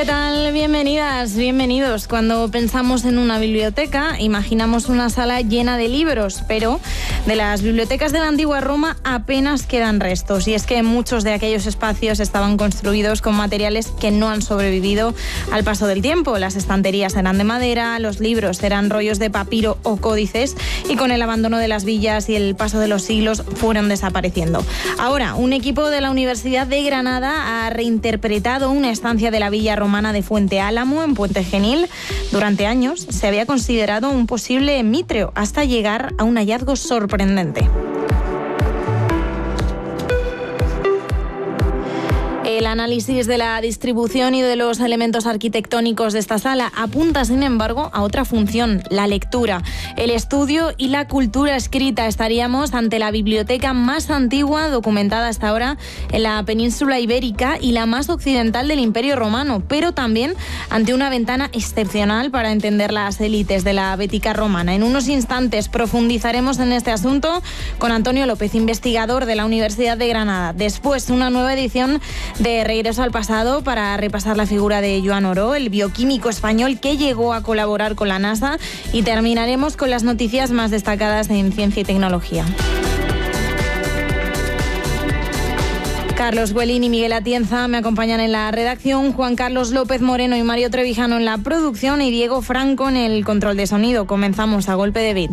¿Qué tal? Bienvenidas, bienvenidos. Cuando pensamos en una biblioteca, imaginamos una sala llena de libros, pero de las bibliotecas de la antigua Roma apenas quedan restos. Y es que muchos de aquellos espacios estaban construidos con materiales que no han sobrevivido al paso del tiempo. Las estanterías eran de madera, los libros eran rollos de papiro o códices, y con el abandono de las villas y el paso de los siglos fueron desapareciendo. Ahora, un equipo de la Universidad de Granada ha reinterpretado una estancia de la villa romana de Fuente Álamo, en Puente Genil. Durante años se había considerado un posible mitreo, hasta llegar a un hallazgo sorprendente. El análisis de la distribución y de los elementos arquitectónicos de esta sala apunta, sin embargo, a otra función: la lectura, el estudio y la cultura escrita. Estaríamos ante la biblioteca más antigua documentada hasta ahora en la península ibérica y la más occidental del Imperio Romano, pero también ante una ventana excepcional para entender las élites de la Bética romana. En unos instantes profundizaremos en este asunto con Antonio López, investigador de la Universidad de Granada. Después, una nueva edición de Regreso al Pasado para repasar la figura de Joan Oró, el bioquímico español que llegó a colaborar con la NASA, y terminaremos con las noticias más destacadas en ciencia y tecnología. Carlos Güellín y Miguel Atienza me acompañan en la redacción, Juan Carlos López Moreno y Mario Trevijano en la producción y Diego Franco en el control de sonido. Comenzamos a golpe de beat.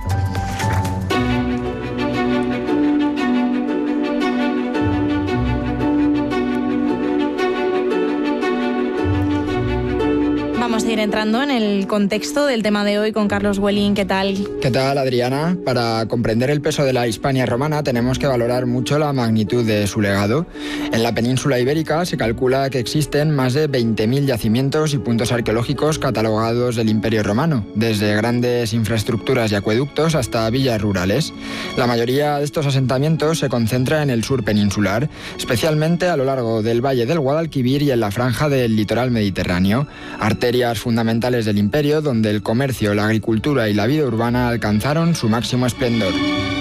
Vamos a ir entrando en el contexto del tema de hoy con Carlos Güellín. ¿Qué tal? ¿Qué tal, Adriana? Para comprender el peso de la Hispania romana tenemos que valorar mucho la magnitud de su legado. En la península ibérica se calcula que existen más de 20.000 yacimientos y puntos arqueológicos catalogados del Imperio Romano, desde grandes infraestructuras y acueductos hasta villas rurales. La mayoría de estos asentamientos se concentra en el sur peninsular, especialmente a lo largo del Valle del Guadalquivir y en la franja del litoral mediterráneo, arterias fundamentales del imperio donde el comercio, la agricultura y la vida urbana alcanzaron su máximo esplendor.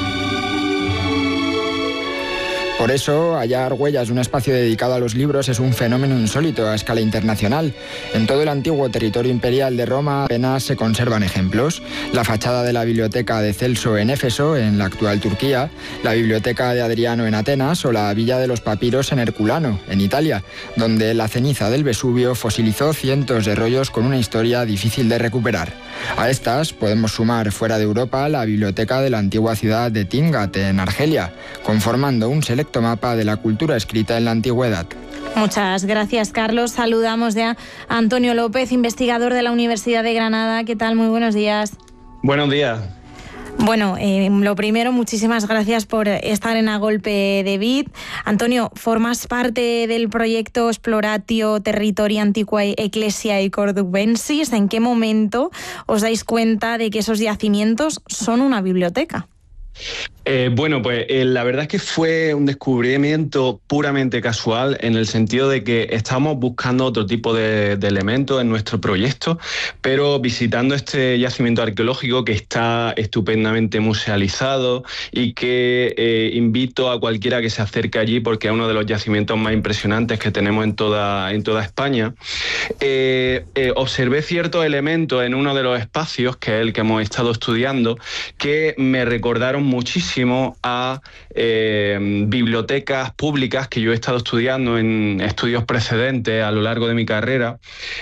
Por eso, hallar huellas de un espacio dedicado a los libros es un fenómeno insólito a escala internacional. En todo el antiguo territorio imperial de Roma apenas se conservan ejemplos. La fachada de la biblioteca de Celso en Éfeso, en la actual Turquía, la biblioteca de Adriano en Atenas o la villa de los papiros en Herculano, en Italia, donde la ceniza del Vesubio fosilizó cientos de rollos con una historia difícil de recuperar. A estas podemos sumar, fuera de Europa, la biblioteca de la antigua ciudad de Timgat, en Argelia, conformando un selecto mapa de la cultura escrita en la antigüedad. Muchas gracias, Carlos. Saludamos ya a Antonio López, investigador de la Universidad de Granada. ¿Qué tal? Muy buenos días. Buenos días. Bueno, lo primero, muchísimas gracias por estar en A Golpe de Beat. Antonio, formas parte del proyecto Exploratio Territorii Antiquae Ecclesiae Cordubensis. ¿En qué momento os dais cuenta de que esos yacimientos son una biblioteca? Bueno, pues la verdad es que fue un descubrimiento puramente casual, en el sentido de que estábamos buscando otro tipo de elementos en nuestro proyecto, pero visitando este yacimiento arqueológico que está estupendamente musealizado y que invito a cualquiera que se acerque allí porque es uno de los yacimientos más impresionantes que tenemos en toda España. Observé ciertos elementos en uno de los espacios, que es el que hemos estado estudiando, que me recordaron muchísimo a bibliotecas públicas que yo he estado estudiando en estudios precedentes a lo largo de mi carrera,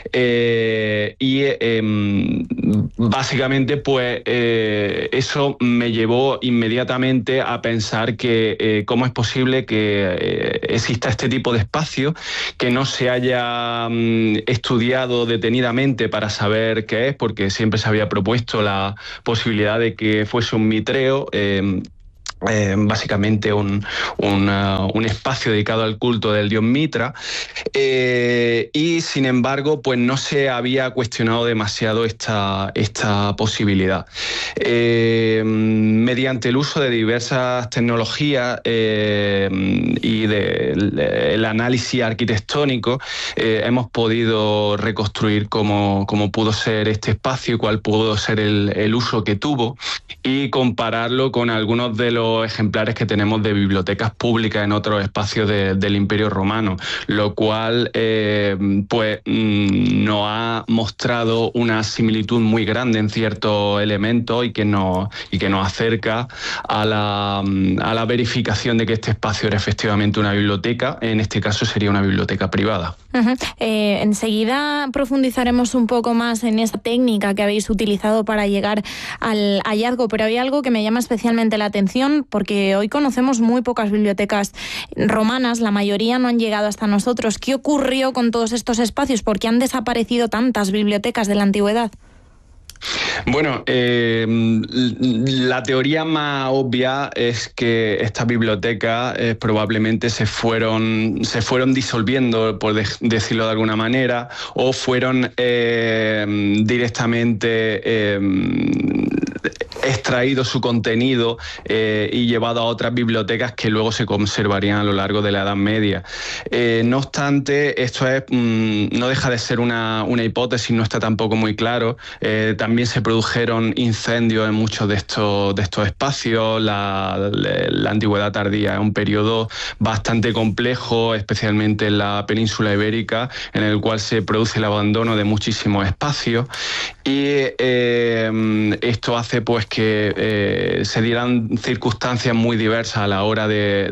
básicamente pues eso me llevó inmediatamente a pensar que cómo es posible que exista este tipo de espacio que no se haya estudiado detenidamente para saber qué es, porque siempre se había propuesto la posibilidad de que fuese un mitreo, básicamente un espacio dedicado al culto del dios Mitra, y sin embargo pues no se había cuestionado demasiado esta posibilidad. Mediante el uso de diversas tecnologías y del análisis arquitectónico hemos podido reconstruir cómo pudo ser este espacio, cuál pudo ser el uso que tuvo, y compararlo con algunos de los los ejemplares que tenemos de bibliotecas públicas en otros espacios del Imperio Romano, lo cual nos ha mostrado una similitud muy grande en ciertos elementos y que nos acerca a la verificación de que este espacio era efectivamente una biblioteca. En este caso sería una biblioteca privada. Enseguida profundizaremos un poco más en esa técnica que habéis utilizado para llegar al hallazgo, pero hay algo que me llama especialmente la atención, porque hoy conocemos muy pocas bibliotecas romanas, la mayoría no han llegado hasta nosotros. ¿Qué ocurrió con todos estos espacios? ¿Por qué han desaparecido tantas bibliotecas de la antigüedad? Bueno, la teoría más obvia es que estas bibliotecas probablemente se fueron disolviendo, por decirlo de alguna manera, o fueron directamente extraído su contenido y llevado a otras bibliotecas que luego se conservarían a lo largo de la Edad Media. No obstante, esto no deja de ser una hipótesis, no está tampoco muy claro. También se produjeron incendios en muchos de estos espacios. La Antigüedad Tardía es un periodo bastante complejo, especialmente en la península ibérica, en el cual se produce el abandono de muchísimos espacios, y esto hace pues que se dieran circunstancias muy diversas a la hora de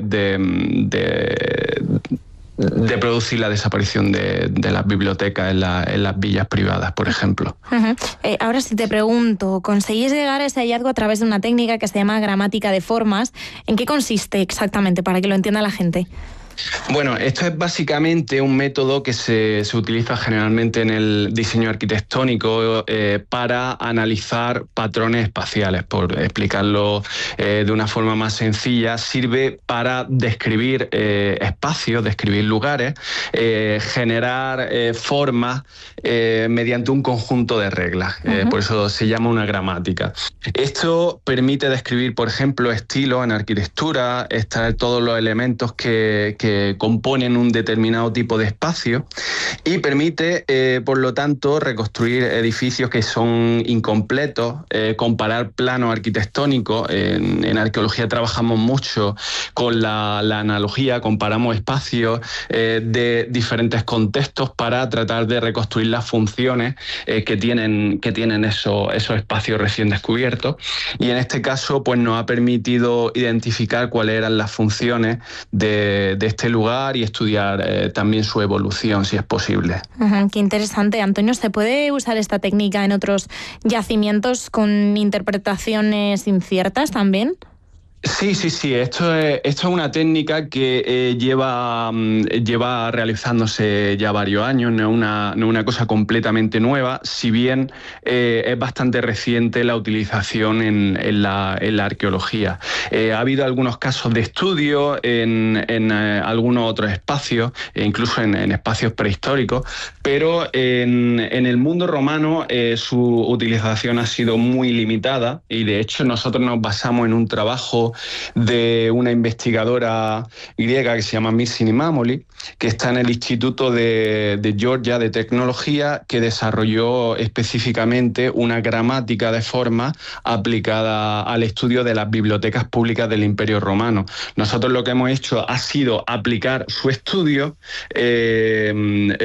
producir la desaparición de las bibliotecas en las villas privadas, por ejemplo. Ahora sí te pregunto, ¿conseguís llegar a ese hallazgo a través de una técnica que se llama gramática de formas? ¿En qué consiste exactamente, para que lo entienda la gente? Bueno, esto es básicamente un método que se utiliza generalmente en el diseño arquitectónico para analizar patrones espaciales. Por explicarlo de una forma más sencilla, sirve para describir espacios, describir lugares, generar formas mediante un conjunto de reglas. Por eso se llama una gramática. Esto permite describir, por ejemplo, estilos en arquitectura, extraer todos los elementos que componen un determinado tipo de espacio, y permite, por lo tanto, reconstruir edificios que son incompletos, comparar planos arquitectónicos. En arqueología trabajamos mucho con la analogía, comparamos espacios de diferentes contextos para tratar de reconstruir las funciones que tienen esos espacios recién descubiertos, y en este caso pues nos ha permitido identificar cuáles eran las funciones de este lugar y estudiar también su evolución, si es posible. Qué interesante. Antonio, ¿se puede usar esta técnica en otros yacimientos con interpretaciones inciertas también? Sí. Esto es una técnica que lleva realizándose ya varios años, no es una cosa completamente nueva, si bien es bastante reciente la utilización en la arqueología. Ha habido algunos casos de estudio en algunos otros espacios, incluso en espacios prehistóricos, pero en el mundo romano su utilización ha sido muy limitada, y de hecho nosotros nos basamos en un trabajo de una investigadora griega que se llama Missini Mamoli, que está en el Instituto de Georgia de Tecnología, que desarrolló específicamente una gramática de formas aplicada al estudio de las bibliotecas públicas del Imperio Romano. Nosotros lo que hemos hecho ha sido aplicar su estudio en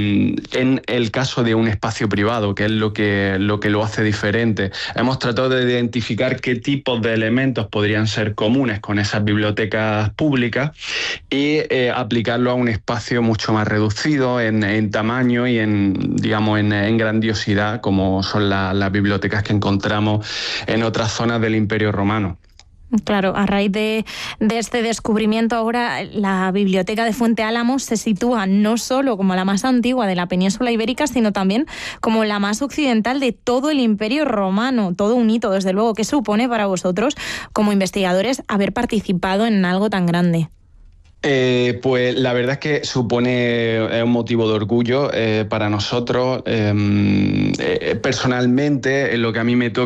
el caso de un espacio privado, que es lo que lo hace diferente. Hemos tratado de identificar qué tipos de elementos podrían ser comunes con esas bibliotecas públicas y aplicarlo a un espacio mucho más reducido en tamaño y en grandiosidad, como son las bibliotecas que encontramos en otras zonas del Imperio Romano. Claro, a raíz de este descubrimiento, ahora la biblioteca de Fuente Álamo se sitúa no solo como la más antigua de la península ibérica, sino también como la más occidental de todo el Imperio Romano. Todo un hito, desde luego. ¿Qué supone para vosotros, como investigadores, haber participado en algo tan grande? Pues la verdad es que supone un motivo de orgullo para nosotros. Personalmente, en lo que a mí me toca